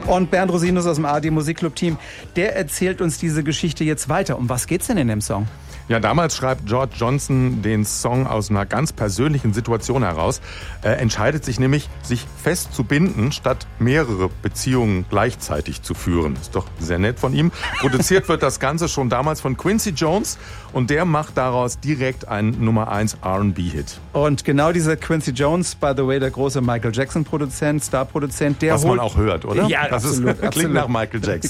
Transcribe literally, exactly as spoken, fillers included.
Und Bernd Rosinus aus dem A R D Musikclub-Team, der erzählt uns diese Geschichte jetzt weiter. Um was geht's denn in dem Song? Ja, damals schreibt George Johnson den Song aus einer ganz persönlichen Situation heraus. Er entscheidet sich nämlich, sich fest zu binden, statt mehrere Beziehungen gleichzeitig zu führen. Ist doch sehr nett von ihm. Produziert wird das Ganze schon damals von Quincy Jones und der macht daraus direkt einen Nummer eins R und B-Hit. Und genau dieser Quincy Jones, by the way, der große Michael Jackson-Produzent, Star-Produzent, der Was holt... man auch hört, oder? Ja, das absolut, ist, klingt absolut. nach Michael Jackson.